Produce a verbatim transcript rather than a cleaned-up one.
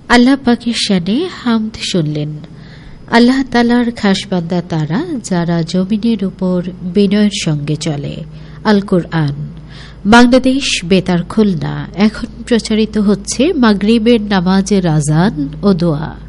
আল্লাহ পাকের শানে হামদ শুনলেন। আল্লাহ তাআলার খাস বান্দা তারা যারা জমিনের উপর বিনয়ের সঙ্গে চলে। আল কোরআন। বাংলাদেশ বেতার খুলনা। এখন প্রচারিত হচ্ছে মাগরিবের নামাজের আজান ও দোয়া।